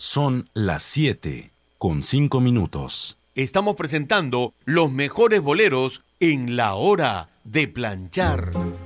Son las 7:05. Estamos presentando los mejores boleros en la hora de planchar.